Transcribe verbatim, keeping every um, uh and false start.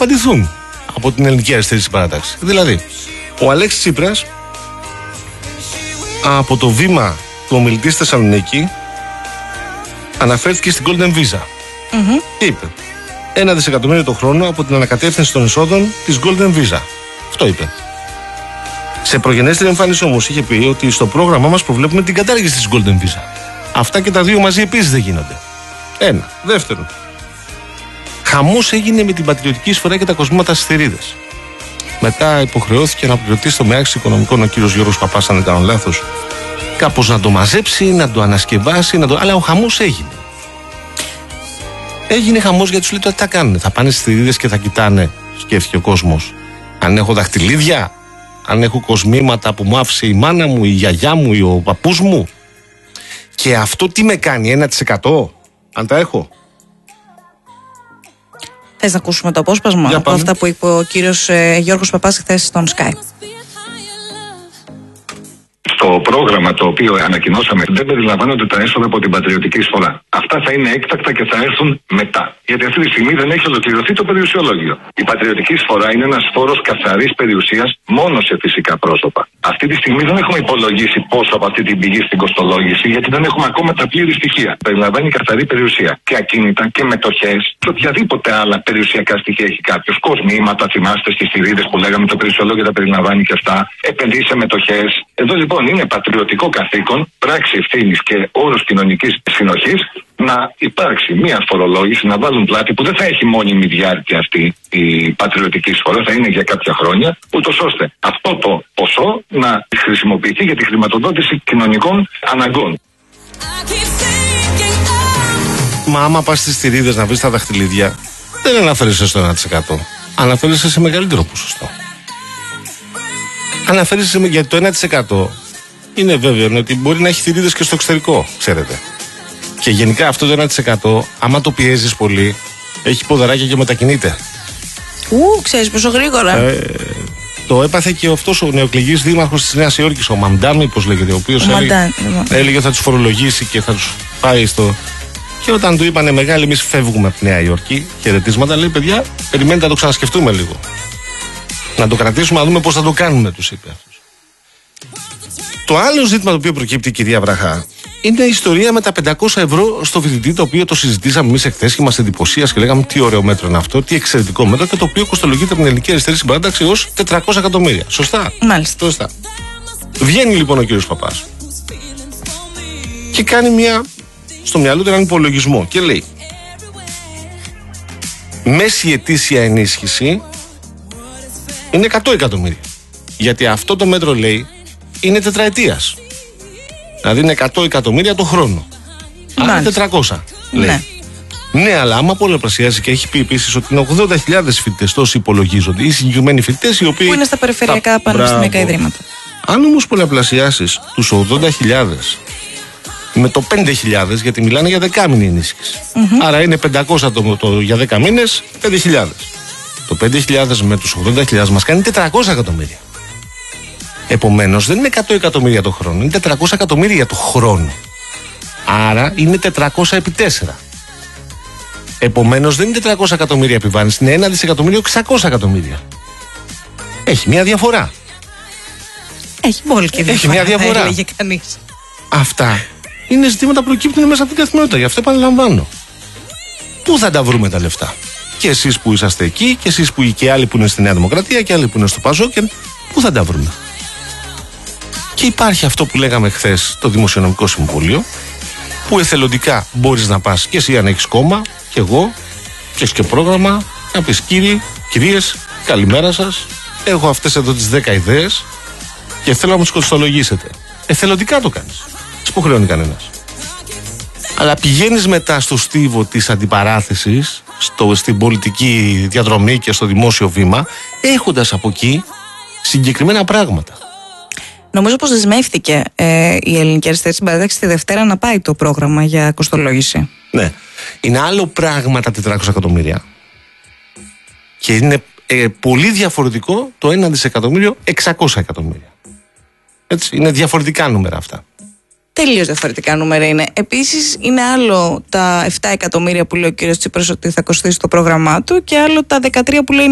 απαντηθούν από την ελληνική αριστερή συμπαράταξη. Δηλαδή, ο Αλέξης Τσίπρας από το βήμα του ομιλητή στη Θεσσαλονίκη αναφέρθηκε στην Golden Visa. Mm-hmm. Και είπε ένα δισεκατομμύριο το χρόνο από την ανακατεύθυνση των εισόδων της Golden Visa. Αυτό είπε. Σε προγενέστερη εμφάνιση όμως είχε πει ότι στο πρόγραμμά μας προβλέπουμε την κατάργηση της Golden Visa. Αυτά και τα δύο μαζί επίσης δεν γίνονται. Ένα. Δεύτερον, χαμός έγινε με την πατριωτική εισφορά και τα κοσμήματα στις θηρίδες. Μετά υποχρεώθηκε να πληρωθεί στο Μεάξι Οικονομικών ο κύριος Γιώργος Παπάς, αν δεν κάνω λάθος, κάπως να το μαζέψει, να το ανασκευάσει, να το... αλλά ο χαμός έγινε. Έγινε χαμός γιατί τους λέει τώρα τι θα κάνουν. Θα πάνε στις θηρίδες και θα κοιτάνε, σκέφτηκε ο κόσμος, αν έχω δαχτυλίδια, αν έχω κοσμήματα που μου άφησε η μάνα μου, η γιαγιά μου ή ο παππούς μου. Και αυτό τι με κάνει, ένα τοις εκατό, αν τα έχω. Θες να ακούσουμε το απόσπασμα από αυτά που είπε ο κύριος ε, Γιώργος Παπάς χθες στον Sky? Στο πρόγραμμα το οποίο ανακοινώσαμε δεν περιλαμβάνονται τα έσοδα από την πατριωτική εισφορά. Αυτά θα είναι έκτακτα και θα έρθουν μετά. Γιατί αυτή τη στιγμή δεν έχει ολοκληρωθεί το περιουσιολόγιο. Η πατριωτική εισφορά είναι ένας φόρος καθαρής περιουσίας μόνο σε φυσικά πρόσωπα. Αυτή τη στιγμή δεν έχουμε υπολογίσει πόσο από αυτή την πηγή στην κοστολόγηση, γιατί δεν έχουμε ακόμα τα πλήρη στοιχεία. Περιλαμβάνει καθαρή περιουσία. Και ακίνητα και μετοχές και οποιαδήποτε άλλα περιουσιακά στοιχεία έχει κάποιο. Κοσμήματα, θυμάστε στις θηρίδες που λέγαμε, το περιουσιολόγιο τα περιλαμβάνει και αυτά. Επενδύσει σε μετοχές. Εδώ λοιπόν είναι πατριωτικό καθήκον, πράξη ευθύνης και όρος κοινωνικής συνοχής να υπάρξει μια φορολόγηση, να βάλουν πλάτη που δεν θα έχει μόνιμη διάρκεια αυτή η πατριωτική εισφορά, θα είναι για κάποια χρόνια, ούτως ώστε αυτό το ποσό να χρησιμοποιηθεί για τη χρηματοδότηση κοινωνικών αναγκών. Μα άμα πας στις θηρίδες να βρεις τα δαχτυλίδια, δεν αναφέρεσαι στο ένα τοις εκατό. Αναφέρεσαι σε μεγαλύτερο ποσοστό. Αναφέρεσαι γιατί το ένα τοις εκατό είναι βέβαιο ότι μπορεί να έχει θηρίδες και στο εξωτερικό, ξέρετε. Και γενικά αυτό το ένα τοις εκατό, άμα το πιέζεις πολύ, έχει ποδαράκια και μετακινείται. Ου, ξέρεις πόσο γρήγορα. Ε, το έπαθε και αυτός ο νεοεκλεγής δήμαρχος της Νέας Υόρκης, ο Μαντάμι, πώς λέγεται, ο οποίος έλεγε, έλεγε θα τους φορολογήσει και θα τους πάει στο... Και όταν του είπανε μεγάλοι, εμείς φεύγουμε από τη Νέα Υόρκη, χαιρετίσματα, λέει παιδιά, περιμένετε να το ξανασκεφτούμε λίγο. Να το κρατήσουμε, να δούμε πώς θα το κάνουμε, τους είπε αυτός. Το άλλο ζήτημα το οποίο προκύπτει, κυρία Βραχά, είναι η ιστορία με τα πεντακόσια ευρώ στο φοιτητή, το οποίο το συζητήσαμε εμείς εχθές και μας εντυπωσίασε και λέγαμε τι ωραίο μέτρο είναι αυτό, τι εξαιρετικό μέτρο, και το οποίο κοστολογείται από την ελληνική αριστερή συμπαράταξη ως τετρακόσια εκατομμύρια. Σωστά. Μάλιστα. Σωστά. Βγαίνει λοιπόν ο κύριος Παπάς και κάνει μια, στο μυαλό του έναν υπολογισμό και λέει μέση ετήσια ενίσχυση είναι εκατό εκατομμύρια. Γιατί αυτό το μέτρο, λέει, είναι τετραετίας. Δηλαδή είναι εκατό εκατομμύρια το χρόνο. Άρα τετρακόσια, λέει. Ναι. Ναι, αλλά άμα πολλαπλασιάζει, και έχει πει επίσης ότι είναι ογδόντα χιλιάδες φοιτητές, τόσοι υπολογίζονται, οι συγκεκριμένοι φοιτητές οι οποίοι. Που είναι στα περιφερειακά τα... πανεπιστημιακά ιδρύματα. Αν όμως πολλαπλασιάσεις τους ογδόντα χιλιάδες με το πέντε χιλιάδες, γιατί μιλάνε για δεκάμηνη ενίσχυση. Mm-hmm. Άρα είναι πεντακόσια το, το, για δέκα μήνες, πέντε χιλιάδες. Το πέντε χιλιάδες με τους ογδόντα χιλιάδες μας κάνει τετρακόσια εκατομμύρια. Επομένως δεν είναι εκατό εκατομμύρια το χρόνο, είναι τετρακόσια εκατομμύρια το χρόνο. Άρα είναι τετρακόσια επί τέσσερα. Επομένως δεν είναι τετρακόσια εκατομμύρια επιβάρυνση, είναι ένα δισεκατομμύριο εξακόσια εκατομμύρια. Έχει μια διαφορά. Έχει πολύ και διαφορά. Έχει μια διαφορά. Έλεγε κανείς. Αυτά είναι ζητήματα που προκύπτουν μέσα από την καθημερινότητα. Γι' αυτό επαναλαμβάνω. Πού θα τα βρούμε τα λεφτά? Και εσείς που είσαστε εκεί, και εσείς που και άλλοι που είναι στη Νέα Δημοκρατία, και άλλοι που είναι στο Παζόκ, πού θα τα βρούμε? Και υπάρχει αυτό που λέγαμε χθες, το Δημοσιονομικό Συμβούλιο, που εθελοντικά μπορείς να πας και εσύ αν έχεις κόμμα, και εγώ, και έχεις και πρόγραμμα, να πεις κύριοι, κυρίες, καλημέρα σας. Έχω αυτές εδώ τις δέκα ιδέες και θέλω να μου τις κοστολογήσετε. Εθελοντικά το κάνεις. Τι υποχρεώνει κανένας. Αλλά πηγαίνεις μετά στο στίβο της αντιπαράθεσης, στο, στην πολιτική διαδρομή και στο δημόσιο βήμα, έχοντας από εκεί συγκεκριμένα πράγματα. Νομίζω πως δεσμεύτηκε ε, η Ελληνική Αριστερή Συμπαράταξη τη Δευτέρα να πάει το πρόγραμμα για κοστολόγηση. Ναι. Είναι άλλο πράγμα τα τετρακόσια εκατομμύρια. Και είναι ε, πολύ διαφορετικό το ένα δισεκατομμύριο εξακόσια εκατομμύρια. Έτσι, είναι διαφορετικά νούμερα αυτά. Τελείως διαφορετικά νούμερα είναι. Επίσης είναι άλλο τα επτά εκατομμύρια που λέει ο κύριος Τσίπρας ότι θα κοστίσει το πρόγραμμά του, και άλλο τα δεκατρία που λέει